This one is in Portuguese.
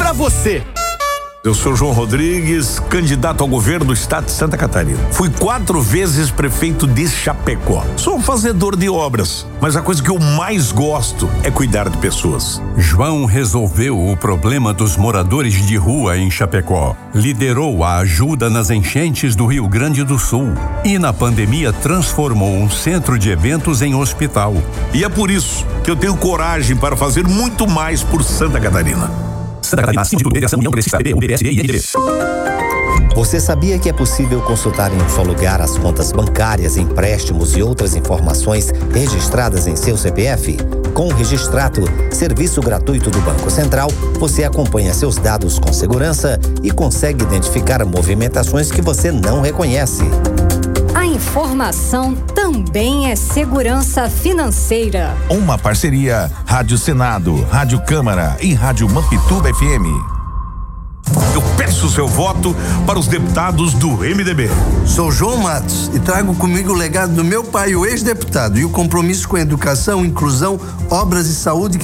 pra você. Eu sou João Rodrigues, candidato ao governo do estado de Santa Catarina. Fui 4 vezes prefeito de Chapecó. Sou um fazedor de obras, mas a coisa que eu mais gosto é cuidar de pessoas. João resolveu o problema dos moradores de rua em Chapecó. Liderou a ajuda nas enchentes do Rio Grande do Sul. E na pandemia transformou um centro de eventos em hospital. E é por isso que eu tenho coragem para fazer muito mais por Santa Catarina. Santa Catarina, Instituto de Federação União Progressista, PB, UBSD e NDB. Você sabia que é possível consultar em um só lugar as contas bancárias, empréstimos e outras informações registradas em seu CPF? Com o Registrato, serviço gratuito do Banco Central, você acompanha seus dados com segurança e consegue identificar movimentações que você não reconhece. A informação também é segurança financeira. Uma parceria Rádio Senado, Rádio Câmara e Rádio Mampituba FM. Eu peço seu voto para os deputados do MDB. Sou João Matos e trago comigo o legado do meu pai, o ex-deputado, e o compromisso com a educação, inclusão, obras e saúde